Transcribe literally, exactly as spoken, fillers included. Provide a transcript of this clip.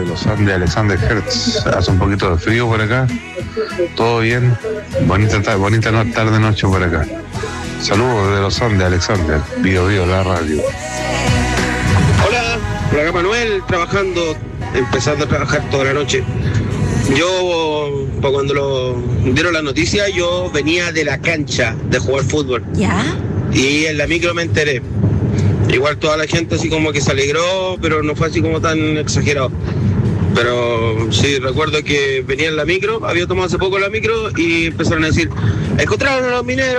de los Andes, Alexander Hertz. Hace un poquito de frío por acá. Todo bien. Bonita, ta- bonita no- tarde, noche por acá. Saludos desde los Andes, Alexander. Bio Bio, la radio. Hola, por acá Manuel, trabajando, empezando a trabajar toda la noche. Yo, pues cuando lo dieron la noticia, yo venía de la cancha de jugar fútbol. ¿Ya? Y en la micro me enteré. Igual toda la gente así como que se alegró, pero no fue así como tan exagerado. Pero sí, recuerdo que venía en la micro, había tomado hace poco la micro y empezaron a decir, encontraron a los mineros.